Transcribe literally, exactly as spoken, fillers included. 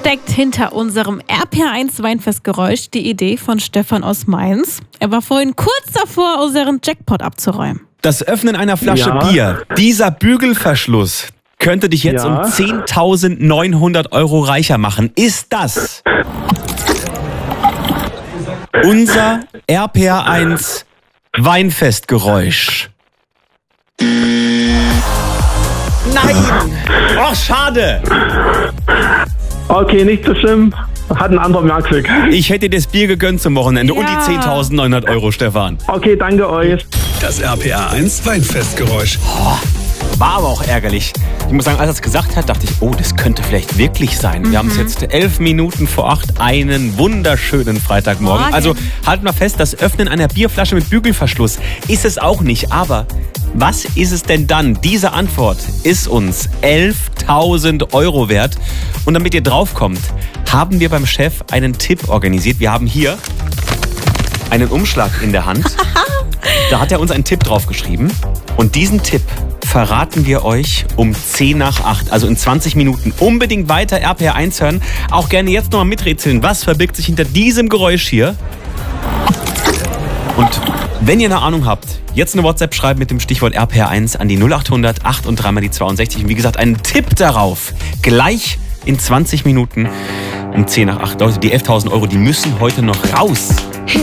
steckt hinter unserem R P R eins Weinfestgeräusch die Idee von Stefan aus Mainz. Er war vorhin kurz davor, unseren Jackpot abzuräumen. Das Öffnen einer Flasche Ja. Bier, dieser Bügelverschluss könnte dich jetzt Ja. um zehntausendneunhundert Euro reicher machen. Ist das unser R P R eins Weinfestgeräusch? Nein! Oh, schade! Okay, nicht so schlimm. Hat ein anderer Merksig. Ich hätte dir das Bier gegönnt zum Wochenende und die Ja. zehntausendneunhundert Euro, Stefan. Okay, danke euch. Das R P R eins Weinfestgeräusch. War aber auch ärgerlich. Ich muss sagen, als er es gesagt hat, dachte ich, oh, das könnte vielleicht wirklich sein. Wir haben es jetzt elf Minuten vor acht, einen wunderschönen Freitagmorgen. Morgen. Also halten wir fest, das Öffnen einer Bierflasche mit Bügelverschluss ist es auch nicht. Aber was ist es denn dann? Diese Antwort ist uns elftausend Euro wert. Und damit ihr draufkommt, haben wir beim Chef einen Tipp organisiert. Wir haben hier einen Umschlag in der Hand. Da hat er uns einen Tipp draufgeschrieben. Und diesen Tipp verraten wir euch um zehn nach acht, also in zwanzig Minuten. Unbedingt weiter R P R eins hören. Auch gerne jetzt nochmal miträtseln. Was verbirgt sich hinter diesem Geräusch hier? Und wenn ihr eine Ahnung habt, jetzt eine WhatsApp schreiben mit dem Stichwort R P R eins an die null achthundert acht und drei mal die zweiundsechzig. Und wie gesagt, einen Tipp darauf. Gleich in zwanzig Minuten um zehn nach acht. Leute, die elftausend Euro, die müssen heute noch raus.